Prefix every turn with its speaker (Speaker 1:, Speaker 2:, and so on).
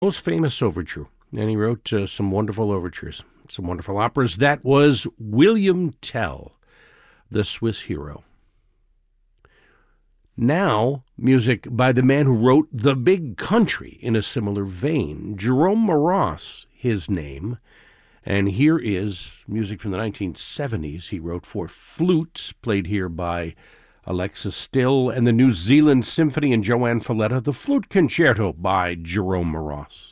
Speaker 1: Most famous overture, and he wrote some wonderful overtures, some wonderful operas. That was William Tell, the Swiss hero. Now, music by the man who wrote The Big Country in a similar vein. Jerome Moross, his name. And here is music from the 1970s he wrote for flutes, played here by Alexa Still, and the New Zealand Symphony and Joanne Falletta, the Flute Concerto by Jerome Moross.